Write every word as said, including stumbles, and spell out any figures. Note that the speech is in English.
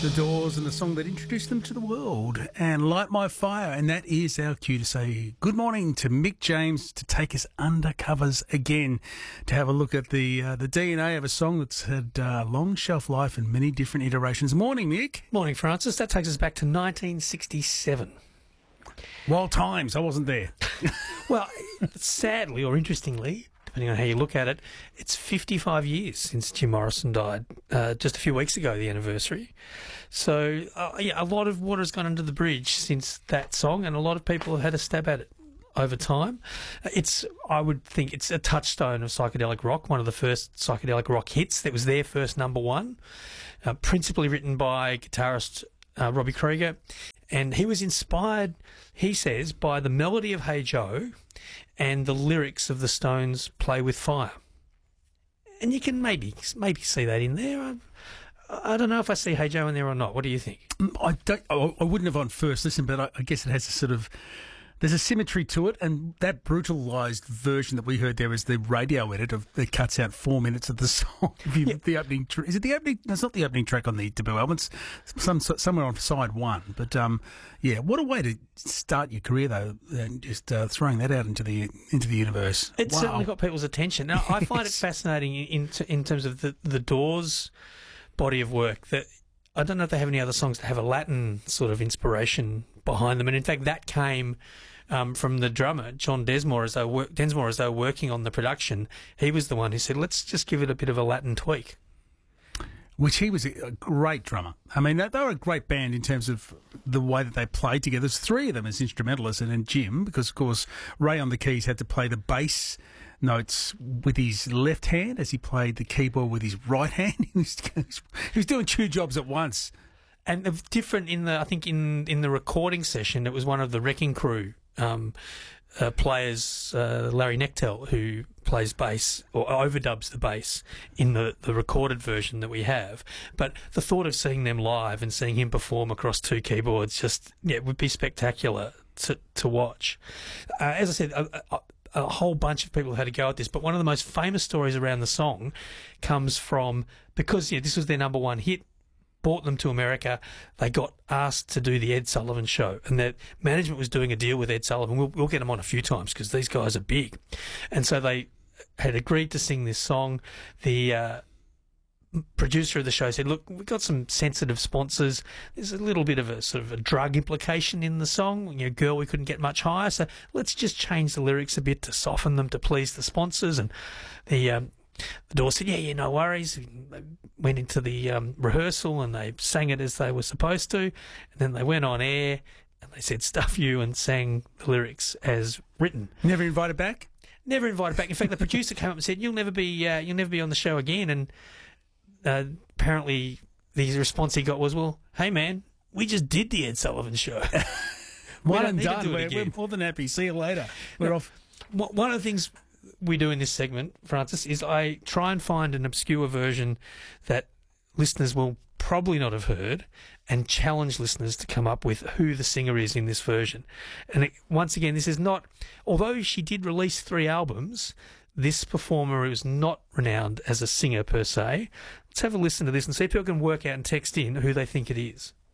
The Doors and the song that introduced them to the world, and Light My Fire, and that is our cue to say good morning to Mick James to take us undercovers again, to have a look at the uh, the D N A of a song that's had uh, long shelf life and many different iterations. Morning, Mick. Morning, Francis. That takes us back to nineteen sixty-seven. Wild times. I wasn't there. Well, sadly or interestingly, depending on how you look at it, it's fifty-five years since Jim Morrison died, uh, just a few weeks ago, the anniversary. So, uh, yeah, a lot of water has gone under the bridge since that song, and a lot of people have had a stab at it over time. It's, I would think, it's a touchstone of psychedelic rock, one of the first psychedelic rock hits. That was their first number one, uh, principally written by guitarist uh, Robbie Krieger, and he was inspired, he says, by the melody of Hey Joe and the lyrics of the Stones' Play With Fire. And you can maybe maybe see that in there. I, I don't know if I see Hey Joe in there or not. What do you think? I don't. I wouldn't have on first listen, but I, I guess it has a sort of. There's a symmetry to it, and that brutalised version that we heard there is the radio edit of that cuts out four minutes of the song. Yeah. The opening tr- is it the opening? No, it's not the opening track on the debut album. It's some somewhere on side one. But um, yeah, what a way to start your career though, and just uh, throwing that out into the into the universe. It's wow. certainly got people's attention. Now, I find it Yes. fascinating in in terms of the the Doors body of work that. I don't know if they have any other songs that have a Latin sort of inspiration behind them. And in fact, that came um, from the drummer, John Densmore, as they were, Densmore, as they were working on the production. He was the one who said, let's just give it a bit of a Latin tweak. Which he was a great drummer. I mean, they, they were a great band in terms of the way that they played together. There's three of them as instrumentalists, and then Jim, because, of course, Ray on the keys had to play the bass notes with his left hand as he played the keyboard with his right hand. He was, he was doing two jobs at once. And different in the, I think in, in the recording session, it was one of the Wrecking Crew um, uh, players, uh, Larry Nechtel, who plays bass or overdubs the bass in the, the recorded version that we have. But the thought of seeing them live and seeing him perform across two keyboards just, yeah, would be spectacular to, to watch. Uh, as I said, a, a, a whole bunch of people have had a go at this, but one of the most famous stories around the song comes from, because yeah, this was their number one hit, brought them to America. They got asked to do the Ed Sullivan Show, and that management was doing a deal with Ed Sullivan. We'll, we'll get him on a few times because these guys are big. And so they had agreed to sing this song. The uh, producer of the show said, look, we've got some sensitive sponsors. There's a little bit of a sort of a drug implication in the song. You know, girl, we couldn't get much higher. So let's just change the lyrics a bit to soften them to please the sponsors. And the um, The Doors said, yeah, yeah, no worries. They went into the um, rehearsal and they sang it as they were supposed to. And then they went on air and they said, stuff you, and sang the lyrics as written. Never invited back? Never invited back. In fact, the producer came up and said, you'll never be, uh, you'll never be on the show again. And uh, apparently the response he got was, well, hey, man, we just did the Ed Sullivan Show. One and done. We're, we're more than happy. See you later. We're now, off. One of the things we do in this segment, Francis, is I try and find an obscure version that listeners will probably not have heard and challenge listeners to come up with who the singer is in this version. And it, once again, this is not, although she did release three albums, this performer is not renowned as a singer per se. Let's have a listen to this and see if people can work out and text in who they think it is.